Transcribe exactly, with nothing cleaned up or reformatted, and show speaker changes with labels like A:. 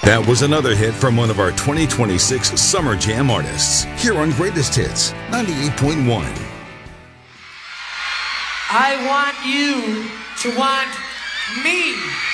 A: That was another hit from one of our twenty twenty-six Summer Jam artists, here on Greatest Hits ninety-eight point one.
B: I want you to want me.